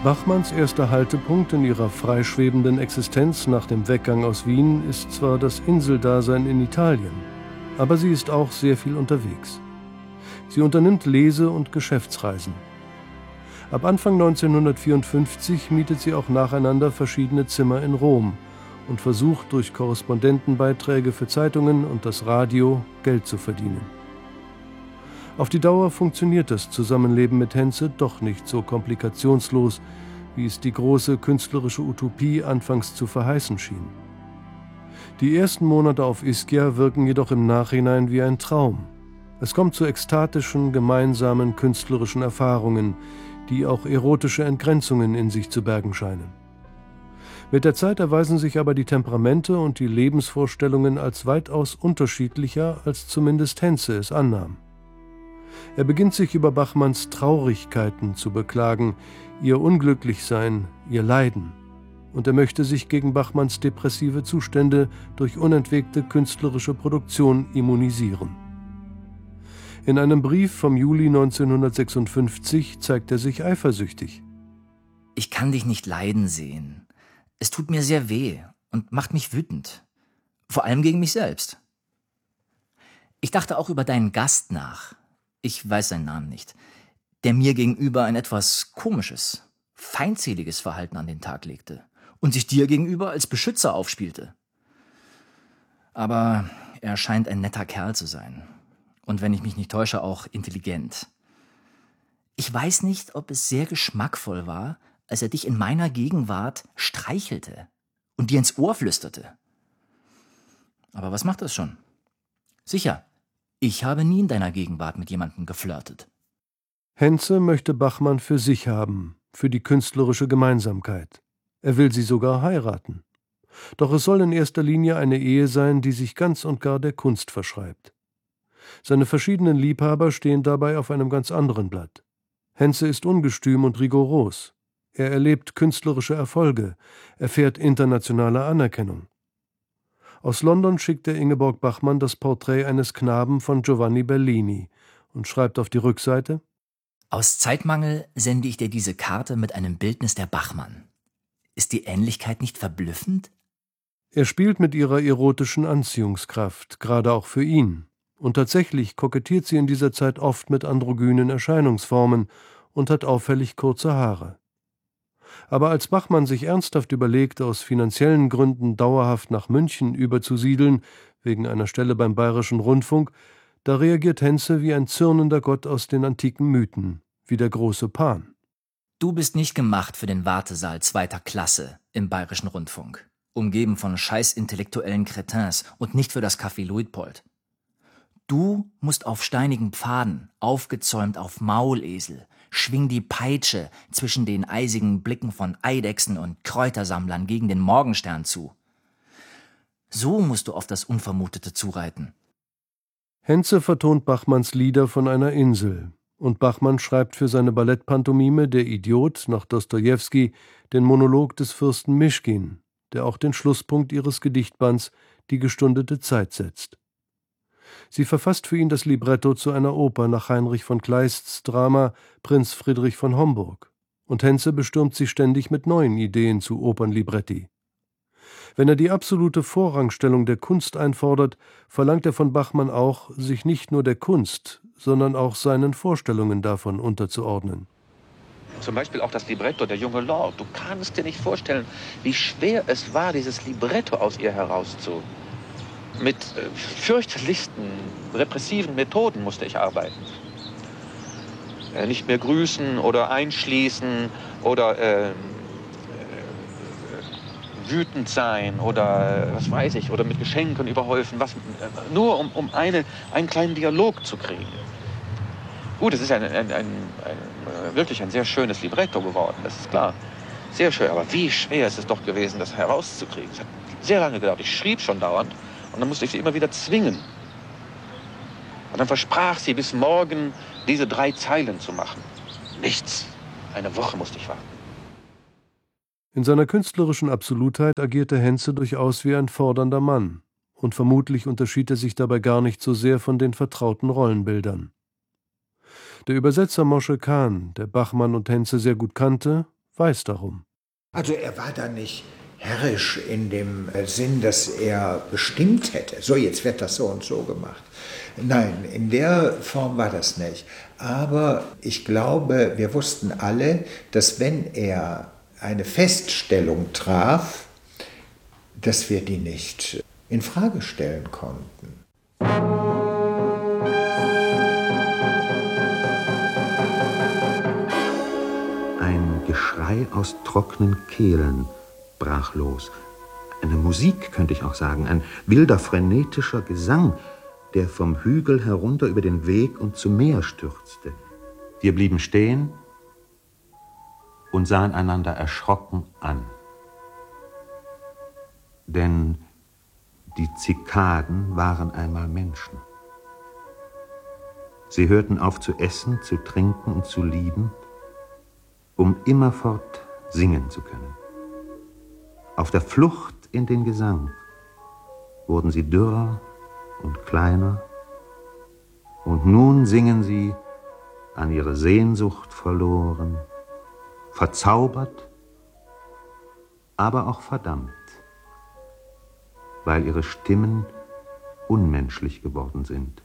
Bachmanns erster Haltepunkt in ihrer freischwebenden Existenz nach dem Weggang aus Wien ist zwar das Inseldasein in Italien, aber sie ist auch sehr viel unterwegs. Sie unternimmt Lese- und Geschäftsreisen. Ab Anfang 1954 mietet sie auch nacheinander verschiedene Zimmer in Rom und versucht durch Korrespondentenbeiträge für Zeitungen und das Radio Geld zu verdienen. Auf die Dauer funktioniert das Zusammenleben mit Henze doch nicht so komplikationslos, wie es die große künstlerische Utopie anfangs zu verheißen schien. Die ersten Monate auf Ischia wirken jedoch im Nachhinein wie ein Traum. Es kommt zu ekstatischen, gemeinsamen künstlerischen Erfahrungen, die auch erotische Entgrenzungen in sich zu bergen scheinen. Mit der Zeit erweisen sich aber die Temperamente und die Lebensvorstellungen als weitaus unterschiedlicher, als zumindest Henze es annahm. Er beginnt sich über Bachmanns Traurigkeiten zu beklagen, ihr Unglücklichsein, ihr Leiden. Und er möchte sich gegen Bachmanns depressive Zustände durch unentwegte künstlerische Produktion immunisieren. In einem Brief vom Juli 1956 zeigt er sich eifersüchtig. Ich kann dich nicht leiden sehen. Es tut mir sehr weh und macht mich wütend. Vor allem gegen mich selbst. Ich dachte auch über deinen Gast nach. Ich weiß seinen Namen nicht, der mir gegenüber ein etwas komisches, feindseliges Verhalten an den Tag legte und sich dir gegenüber als Beschützer aufspielte. Aber er scheint ein netter Kerl zu sein und, wenn ich mich nicht täusche, auch intelligent. Ich weiß nicht, ob es sehr geschmackvoll war, als er dich in meiner Gegenwart streichelte und dir ins Ohr flüsterte. Aber was macht das schon? Sicher. Ich habe nie in deiner Gegenwart mit jemandem geflirtet. Henze möchte Bachmann für sich haben, für die künstlerische Gemeinsamkeit. Er will sie sogar heiraten. Doch es soll in erster Linie eine Ehe sein, die sich ganz und gar der Kunst verschreibt. Seine verschiedenen Liebhaber stehen dabei auf einem ganz anderen Blatt. Henze ist ungestüm und rigoros. Er erlebt künstlerische Erfolge, erfährt internationale Anerkennung. Aus London schickt er Ingeborg Bachmann das Porträt eines Knaben von Giovanni Bellini und schreibt auf die Rückseite: Aus Zeitmangel sende ich dir diese Karte mit einem Bildnis der Bachmann. Ist die Ähnlichkeit nicht verblüffend? Er spielt mit ihrer erotischen Anziehungskraft, gerade auch für ihn. Und tatsächlich kokettiert sie in dieser Zeit oft mit androgynen Erscheinungsformen und hat auffällig kurze Haare. Aber als Bachmann sich ernsthaft überlegt, aus finanziellen Gründen dauerhaft nach München überzusiedeln, wegen einer Stelle beim Bayerischen Rundfunk, da reagiert Henze wie ein zürnender Gott aus den antiken Mythen, wie der große Pan. Du bist nicht gemacht für den Wartesaal zweiter Klasse im Bayerischen Rundfunk, umgeben von scheißintellektuellen Cretins und nicht für das Café Luitpold. Du musst auf steinigen Pfaden, aufgezäumt auf Maulesel, schwing die Peitsche zwischen den eisigen Blicken von Eidechsen und Kräutersammlern gegen den Morgenstern zu. So musst du auf das Unvermutete zureiten. Henze vertont Bachmanns Lieder von einer Insel, und Bachmann schreibt für seine Ballettpantomime Der Idiot nach Dostojewski den Monolog des Fürsten Mischkin, der auch den Schlusspunkt ihres Gedichtbands Die gestundete Zeit setzt. Sie verfasst für ihn das Libretto zu einer Oper nach Heinrich von Kleists Drama Prinz Friedrich von Homburg, und Henze bestürmt sie ständig mit neuen Ideen zu Opernlibretti. Wenn er die absolute Vorrangstellung der Kunst einfordert, verlangt er von Bachmann auch, sich nicht nur der Kunst, sondern auch seinen Vorstellungen davon unterzuordnen. Zum Beispiel auch das Libretto, der junge Lord. Du kannst dir nicht vorstellen, wie schwer es war, dieses Libretto aus ihr herauszu. Mit fürchterlichsten, repressiven Methoden musste ich arbeiten. Nicht mehr grüßen oder einschließen oder wütend sein oder was weiß ich, oder mit Geschenken überhäufen, nur um einen kleinen Dialog zu kriegen. Gut, es ist wirklich ein sehr schönes Libretto geworden, das ist klar. Sehr schön, aber wie schwer ist es doch gewesen, das herauszukriegen. Es hat sehr lange gedauert. Ich schrieb schon dauernd und dann musste ich sie immer wieder zwingen. Und dann versprach sie, bis morgen diese 3 Zeilen zu machen. Nichts. Eine Woche musste ich warten. In seiner künstlerischen Absolutheit agierte Henze durchaus wie ein fordernder Mann, und vermutlich unterschied er sich dabei gar nicht so sehr von den vertrauten Rollenbildern. Der Übersetzer Moshe Khan, der Bachmann und Henze sehr gut kannte, weiß darum. Also er war da nicht herrisch in dem Sinn, dass er bestimmt hätte, so jetzt wird das so und so gemacht. Nein, in der Form war das nicht. Aber ich glaube, wir wussten alle, dass wenn er eine Feststellung traf, dass wir die nicht in Frage stellen konnten. Ein Geschrei aus trockenen Kehlen brach los. Eine Musik, könnte ich auch sagen, ein wilder, frenetischer Gesang, der vom Hügel herunter über den Weg und zum Meer stürzte. Wir blieben stehen und sahen einander erschrocken an. Denn die Zikaden waren einmal Menschen. Sie hörten auf zu essen, zu trinken und zu lieben, um immerfort singen zu können. Auf der Flucht in den Gesang wurden sie dürrer und kleiner, und nun singen sie, an ihre Sehnsucht verloren, verzaubert, aber auch verdammt, weil ihre Stimmen unmenschlich geworden sind.